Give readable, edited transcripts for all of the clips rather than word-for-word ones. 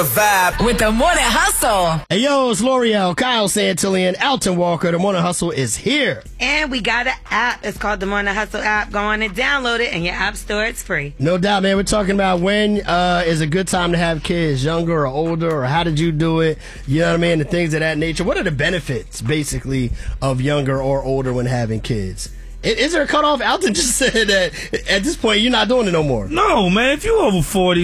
Vibe with the Morning Hustle. Hey, yo, it's L'Oreal, Kyle Santillan, Alton Walker. The Morning Hustle is here. And we got an app. It's called the Morning Hustle app. Go on and download it in your app store. It's free. No doubt, man. We're talking about when is a good time to have kids, younger or older, or how did you do it? You know what I mean? The things of that nature. What are the benefits, basically, of younger or older when having kids? Is there a cutoff? Alton just said that at this point you're not doing it no more. No, man. If you over 40,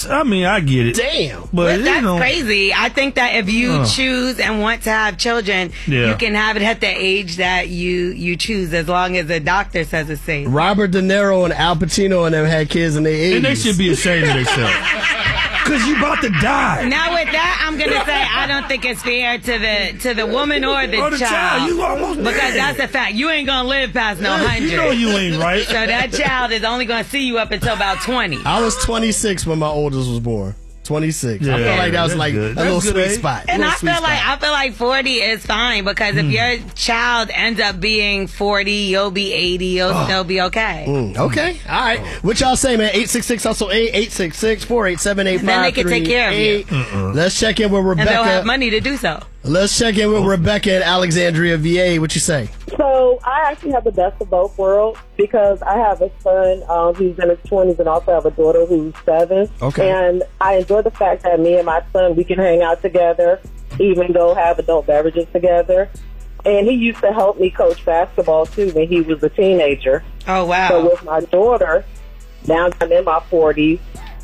I get it. Damn. But that's crazy. I think that if you choose and want to have children, you can have it at the age that you choose, as long as the doctor says it's safe. Robert De Niro and Al Pacino and them had kids in their 80s. And they should be ashamed of themselves. Because you about to die. Now with that, I'm going to say I don't think it's fair to the woman or the child. You almost because that's a fact. You ain't going to live past no 100. You know you ain't right. So that child is only going to see you up until about 20. I was 26 when my oldest was born. 26. Yeah, I feel like that was like good. a little That's sweet good, spot. And I feel like 40 is fine, because if your child ends up being 40, you'll be 80, you'll still be okay. Okay. All right. What y'all say, man? 866-HUSTLE-8, 866-487-8538. And then they can take care of you. Let's check in with Rebecca. And they'll have money to do so. Let's check in with Rebecca in Alexandria, VA. What you say? So I actually have the best of both worlds, because I have a son who's in his 20s and also have a daughter who's 7. Okay. And I enjoy the fact that me and my son, we can hang out together, even go have adult beverages together. And he used to help me coach basketball, too, when he was a teenager. Oh, wow. So with my daughter, now I'm in my 40s,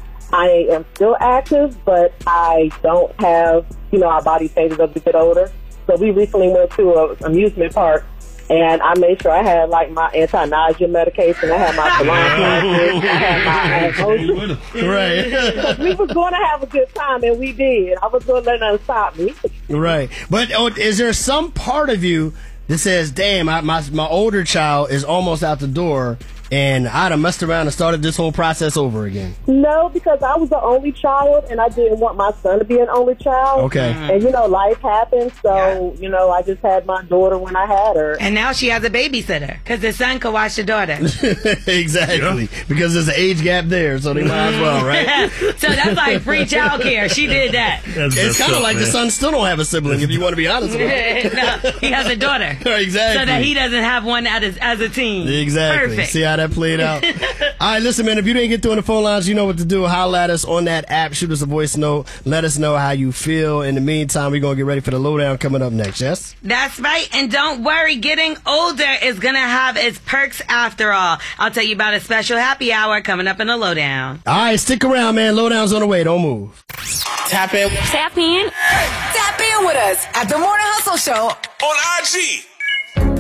I am still active, but I don't have, our body changes as we get older. So we recently went to an amusement park, and I made sure I had, my anti-nausea medication. I had my salon I had my lotion. Right. Because we was going to have a good time, and we did. I was going to let nothing stop me. Right. But is there some part of you that says, damn, my older child is almost out the door, and I'd have messed around and started this whole process over again? No, because I was the only child, and I didn't want my son to be an only child. Okay. And, life happens, so, I just had my daughter when I had her. And now she has a babysitter, because the son could watch the daughter. Exactly. Yeah. Because there's an age gap there, so they might as well, right? So that's like free child care. She did that. It's kind of like the son still don't have a sibling, if you want to be honest with him. No, he has a daughter. Exactly. So that he doesn't have one as a teen. Exactly. Perfect. See how that played out? All right, listen, man, if you didn't get through on the phone lines, you know what to do. Holla at us on that app. Shoot us a voice note. Let us know how you feel. In the meantime, we're going to get ready for the lowdown coming up next, yes? That's right. And don't worry, getting older is going to have its perks after all. I'll tell you about a special happy hour coming up in the lowdown. All right, stick around, man. Lowdown's on the way. Don't move. Tap in. Tap in. Tap in with us at the Morning Hustle Show on IG.